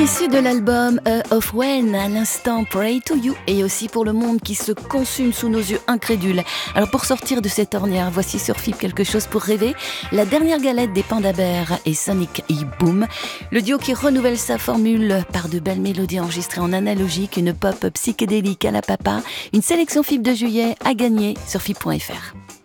Issu de l'album of When, à l'instant Pray to You, et aussi pour le monde qui se consume sous nos yeux incrédules. Alors pour sortir de cette ornière, voici sur FIP quelque chose pour rêver. La dernière galette des Panda Bears et Sonic Boom. Le duo qui renouvelle sa formule par de belles mélodies enregistrées en analogique, une pop psychédélique à la papa. Une sélection FIP de juillet à gagner sur FIP.fr.